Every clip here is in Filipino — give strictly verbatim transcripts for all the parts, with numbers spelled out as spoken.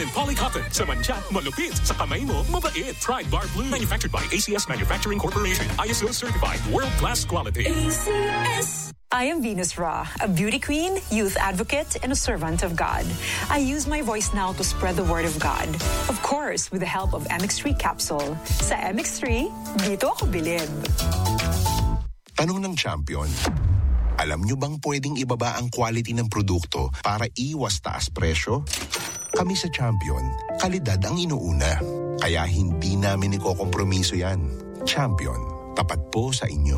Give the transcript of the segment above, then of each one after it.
Polycotton, sa mantsa, malupit, sa kamay mo, mabait. Pride Bar Blue, manufactured by A C S Manufacturing Corporation, I S O certified, world-class quality. A C S. I am Venus Ra, a beauty queen, youth advocate, and a servant of God. I use my voice now to spread the word of God. Of course, with the help of M X three capsule. Sa M X three, dito ako bilib. Tanong ng champion. Alam nyo bang pwedeng ibaba ang quality ng produkto para iwas taas presyo? Kami sa Champion, kalidad ang inuuna. Kaya hindi namin ikokompromiso yan. Champion, tapat po sa inyo.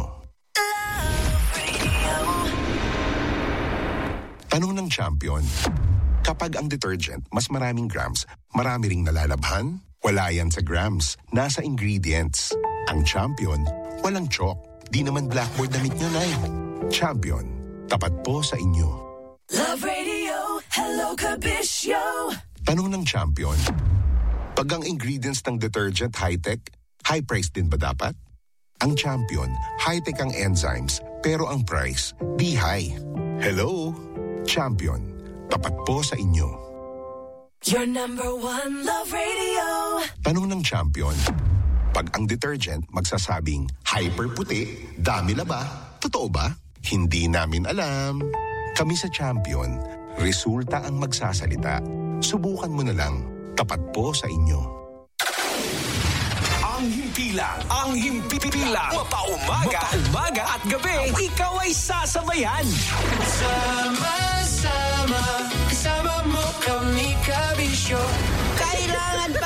Tanong ng Champion. Kapag ang detergent mas maraming grams, marami ring nalalabhan? Wala yan sa grams, nasa ingredients. Ang Champion, walang chalk. Di naman blackboard damit nyo, Nay. Champion, tapat po sa inyo. Love Radio, hello Kabisyo. Tanong ng Champion. Pag ang ingredients ng detergent high-tech, high-price din ba dapat? Ang Champion, high-tech ang enzymes, pero ang price, di high. Hello? Champion, tapat po sa inyo. Your number one Love Radio. Tanong ng Champion. Pag ang detergent magsasabing hyper puti, dami laba, totoo ba? Hindi namin alam. Kami sa Champion, resulta ang magsasalita. Subukan mo na lang, tapat po sa inyo. Ang himpilang, ang himpilang, mapaumaga, mapaumaga at gabi, ikaw ay sasabayan. Sama-sama, kasama mo kami, Kabisyo. Kailangan